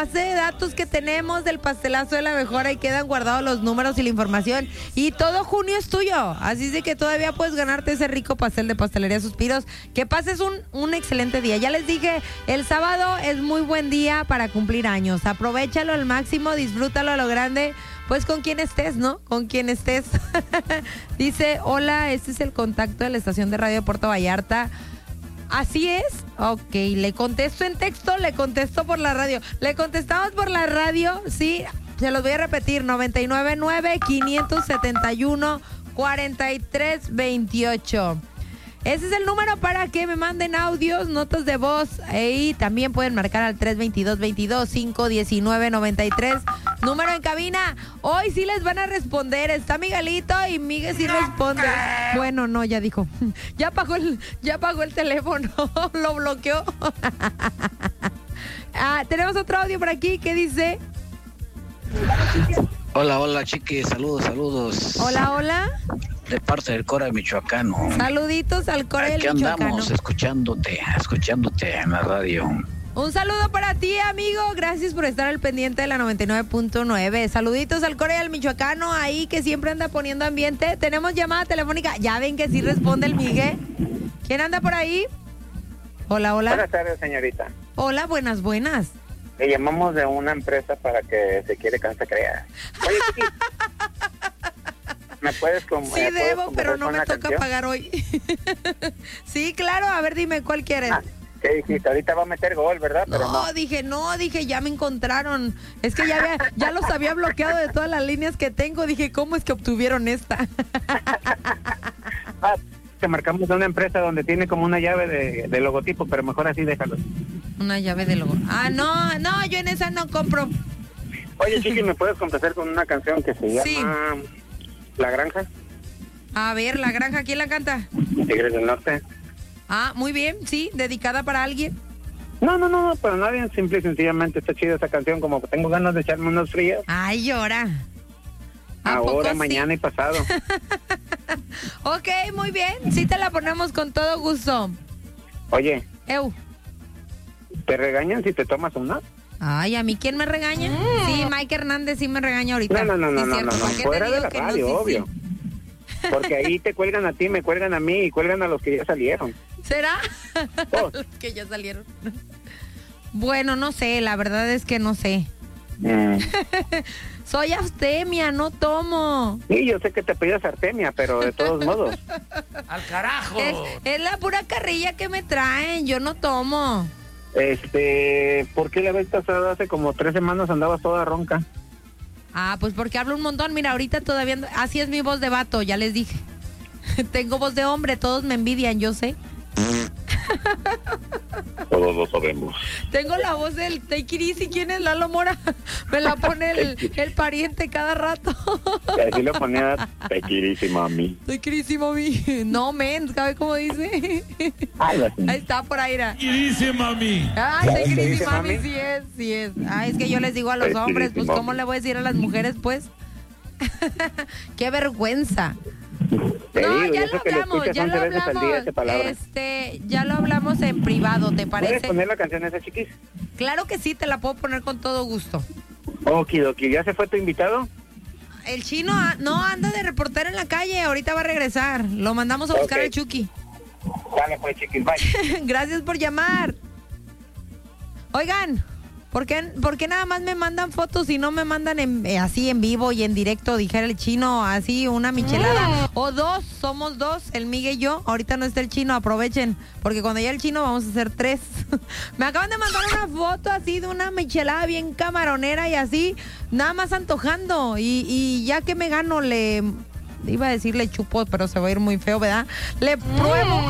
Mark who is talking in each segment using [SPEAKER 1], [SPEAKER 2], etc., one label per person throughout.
[SPEAKER 1] base de datos que tenemos del pastelazo de la mejor, ahí quedan guardados los números y la información. Y todo junio es tuyo. Así es de que todavía puedes ganarte ese rico pastel de Pastelería Suspiros. Que pases un excelente día. Ya les dije, el sábado es muy buen día para cumplir años. Aprovéchalo al máximo, disfrútalo a lo grande. Pues con quien estés, ¿no? Con quien estés. Dice, hola, este es el contacto de la estación de radio de Puerto Vallarta. ¿Así es? Ok, le contesto en texto, le contesto por la radio. Le contestamos por la radio, sí, se los voy a repetir, 999-571-4328. Ese es el número para que me manden audios, notas de voz, y también pueden marcar al 322-519-93. Número en cabina. Hoy sí les van a responder. Está Miguelito y Miguel sí responde. Bueno, no, ya dijo. Ya apagó el teléfono. Lo bloqueó. Tenemos otro audio por aquí que dice.
[SPEAKER 2] Hola, chiquis. Saludos.
[SPEAKER 1] Hola.
[SPEAKER 2] De parte del Cora Michoacano.
[SPEAKER 1] Saluditos al Cora del Michoacano.
[SPEAKER 2] Aquí andamos escuchándote en la radio.
[SPEAKER 1] Un saludo para ti, amigo. Gracias por estar al pendiente de la 99.9. Saluditos al Cora del Michoacano, ahí que siempre anda poniendo ambiente. Tenemos llamada telefónica. Ya ven que sí responde el Miguel. ¿Quién anda por ahí? Hola.
[SPEAKER 3] Buenas tardes, señorita.
[SPEAKER 1] Hola, buenas.
[SPEAKER 3] Le llamamos de una empresa para que se quiere que no se crea. Oye, chiqui, ¿me puedes
[SPEAKER 1] Sí, debo, pero no me toca
[SPEAKER 3] canción?
[SPEAKER 1] pagar hoy. Sí, claro. A ver, dime, ¿cuál quieres?
[SPEAKER 3] ¿Qué dijiste? Ahorita va a meter gol, ¿verdad? Pero
[SPEAKER 1] No, dije, ya me encontraron. Es que ya los había bloqueado de todas las líneas que tengo. Dije, ¿cómo es que obtuvieron esta?
[SPEAKER 3] Te marcamos de una empresa donde tiene como una llave de logotipo, pero mejor así déjalo.
[SPEAKER 1] Una llave de logo. No, yo en esa no compro.
[SPEAKER 3] Oye, chiqui, ¿me puedes complacer con una canción que se llama
[SPEAKER 1] Sí.
[SPEAKER 3] La Granja?
[SPEAKER 1] A ver, La Granja, ¿quién la canta?
[SPEAKER 3] Tigres del Norte.
[SPEAKER 1] Muy bien, sí, dedicada para alguien.
[SPEAKER 3] No, para nadie, simple y sencillamente está chida esa canción, como que tengo ganas de echarme unos fríos.
[SPEAKER 1] Ay, llora.
[SPEAKER 3] Ahora,
[SPEAKER 1] sí?
[SPEAKER 3] mañana y pasado.
[SPEAKER 1] Ok, muy bien, sí te la ponemos con todo gusto.
[SPEAKER 3] Oye,
[SPEAKER 1] Eu.
[SPEAKER 3] ¿te regañan si te tomas una?
[SPEAKER 1] Ay, ¿a mí quién me regaña? Sí, Mike Hernández sí me regaña ahorita.
[SPEAKER 3] No,
[SPEAKER 1] Sí, cierto. ¿Para qué te
[SPEAKER 3] fuera de
[SPEAKER 1] digo
[SPEAKER 3] la
[SPEAKER 1] que no?
[SPEAKER 3] radio,
[SPEAKER 1] Sí,
[SPEAKER 3] obvio.
[SPEAKER 1] sí.
[SPEAKER 3] Porque ahí te cuelgan a ti, me cuelgan a mí y cuelgan a los que ya salieron.
[SPEAKER 1] ¿Será?
[SPEAKER 3] Oh.
[SPEAKER 1] Los que ya salieron. Bueno, no sé, la verdad es que no sé. Soy abstemia, no tomo.
[SPEAKER 3] Sí, yo sé que te pidas Artemia, pero de todos modos.
[SPEAKER 4] ¡Al carajo!
[SPEAKER 1] Es la pura carrilla que me traen, yo no tomo.
[SPEAKER 3] ¿Por qué la vez pasada hace como 3 semanas andabas toda ronca?
[SPEAKER 1] Pues porque hablo un montón. Mira, ahorita todavía así es mi voz de vato, ya les dije. Tengo voz de hombre, todos me envidian, yo sé.
[SPEAKER 3] Todos lo sabemos.
[SPEAKER 1] Tengo la voz del Take It Easy. ¿Quién es Lalo Mora? Me la pone el pariente cada rato.
[SPEAKER 3] Así lo ponía tequirísima mami.
[SPEAKER 1] Take It Easy, mami. No, men, ¿sabe cómo dice?
[SPEAKER 3] Algo así.
[SPEAKER 1] Ahí está, por ahí.
[SPEAKER 4] Y dice mami.
[SPEAKER 1] Ay, Take It Easy,
[SPEAKER 3] dice,
[SPEAKER 1] mami,
[SPEAKER 3] mami?
[SPEAKER 1] sí es. Ay, es que yo les digo a los
[SPEAKER 3] Take it
[SPEAKER 1] hombres,
[SPEAKER 3] easy,
[SPEAKER 1] pues,
[SPEAKER 3] mami.
[SPEAKER 1] ¿cómo le voy a decir a las mujeres, pues? Qué vergüenza.
[SPEAKER 3] Te
[SPEAKER 1] No,
[SPEAKER 3] digo,
[SPEAKER 1] ya
[SPEAKER 3] yo
[SPEAKER 1] lo
[SPEAKER 3] sé que lo
[SPEAKER 1] hablamos,
[SPEAKER 3] escuchas
[SPEAKER 1] ya lo
[SPEAKER 3] 11 veces al día esa palabra.
[SPEAKER 1] hablamos. Ya lo hablamos en privado, ¿te
[SPEAKER 3] ¿Puedes
[SPEAKER 1] parece?
[SPEAKER 3] poner la canción esa, chiquis?
[SPEAKER 1] Claro que sí, te la puedo poner con todo gusto.
[SPEAKER 3] Okidoki, ¿ya se fue tu invitado?
[SPEAKER 1] El chino no anda de reportero en la calle, ahorita va a regresar. Lo mandamos a buscar
[SPEAKER 3] Ok.
[SPEAKER 1] al Chucky.
[SPEAKER 3] Dale pues, chiquis, bye.
[SPEAKER 1] Gracias por llamar. Oigan, ¿por qué nada más me mandan fotos y no me mandan así en vivo y en directo, dijera el chino, así una michelada? O dos, somos dos, el Miguel y yo. Ahorita no está el chino, aprovechen, porque cuando ya el chino vamos a hacer 3. Me acaban de mandar una foto así de una michelada bien camaronera y así, nada más antojando. Y ya que me gano, iba a decirle chupo, pero se va a ir muy feo, ¿verdad? Le pruebo.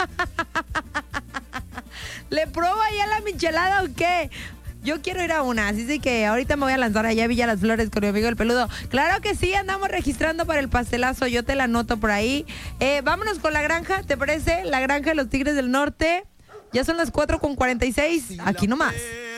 [SPEAKER 1] ¿Le pruebo allá la michelada o qué? Yo quiero ir a una, así es que ahorita me voy a lanzar allá a Villa Las Flores con mi amigo el peludo. Claro que sí, andamos registrando para el pastelazo, yo te la anoto por ahí. Vámonos con La Granja, ¿te parece? La Granja de los Tigres del Norte. Ya son las 4:46, aquí nomás.